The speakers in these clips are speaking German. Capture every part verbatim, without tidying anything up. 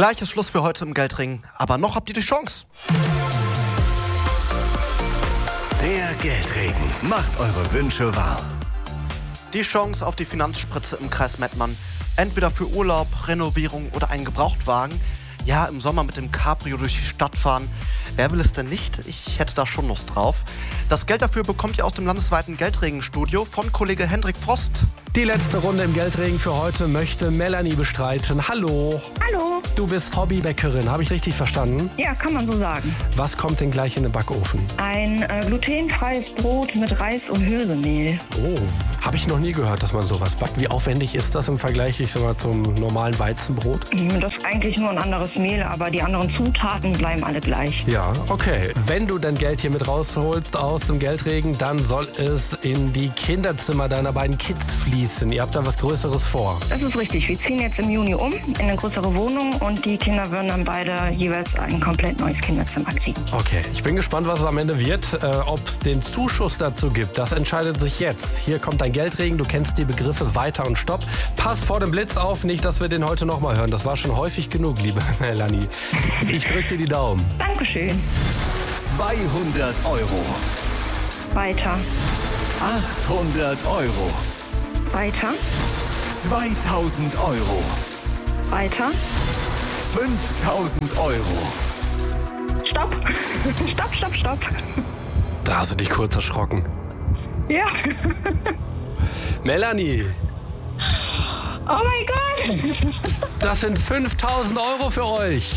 Gleich ist Schluss für heute im Geldring, aber noch habt ihr die Chance. Der Geldregen macht eure Wünsche wahr. Die Chance auf die Finanzspritze im Kreis Mettmann. Entweder für Urlaub, Renovierung oder einen Gebrauchtwagen. Ja, im Sommer mit dem Cabrio durch die Stadt fahren. Wer will es denn nicht? Ich hätte da schon Lust drauf. Das Geld dafür bekommt ihr aus dem landesweiten Geldregenstudio von Kollege Hendrik Frost. Die letzte Runde im Geldregen für heute möchte Melanie bestreiten. Hallo. Hallo. Du bist Hobbybäckerin, habe ich richtig verstanden? Ja, kann man so sagen. Was kommt denn gleich in den Backofen? Ein äh, glutenfreies Brot mit Reis und Hirsemehl. Oh, habe ich noch nie gehört, dass man sowas backt. Wie aufwendig ist das im Vergleich, ich sag mal, zum normalen Weizenbrot? Das ist eigentlich nur ein anderes Mehl, aber die anderen Zutaten bleiben alle gleich. Ja, okay. Wenn du dein Geld hier mit rausholst aus dem Geldregen, dann soll es in die Kinderzimmer deiner beiden Kids fließen. Ihr habt da was Größeres vor. Das ist richtig. Wir ziehen jetzt im Juni um in eine größere Wohnung und die Kinder würden dann beide jeweils ein komplett neues Kinderzimmer kriegen. Okay, ich bin gespannt, was es am Ende wird. Äh, Ob es den Zuschuss dazu gibt, das entscheidet sich jetzt. Hier kommt ein Geldregen. Du kennst die Begriffe Weiter und Stopp. Pass vor dem Blitz auf, nicht, dass wir den heute nochmal hören. Das war schon häufig genug, liebe Melanie. Ich drück dir die Daumen. Dankeschön. zweihundert Euro. Weiter. achthundert Euro. Weiter. zweitausend Euro. Weiter. fünftausend Euro. Stopp. Stopp, stopp, stopp. Da hast du dich kurz erschrocken. Ja. Melanie, Oh mein Gott. das sind fünftausend Euro für euch.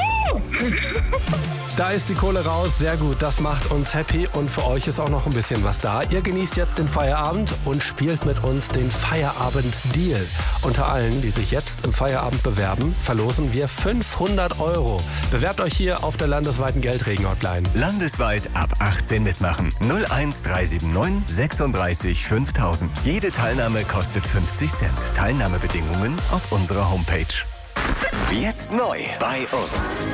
Da ist die Kohle raus, sehr gut, das macht uns happy und für euch ist auch noch ein bisschen was da. Ihr genießt jetzt den Feierabend und spielt mit uns den Feierabend-Deal. Unter allen, die sich jetzt im Feierabend bewerben, verlosen wir fünfhundert Euro. Bewerbt euch hier auf der landesweiten Geldregen-Hotline. Landesweit ab achtzehn mitmachen. null eins drei sieben neun sechsunddreißig fünftausend. Jede Teilnahme kostet fünfzig Cent. Teilnahmebedingungen auf unserer Homepage. Jetzt neu bei uns.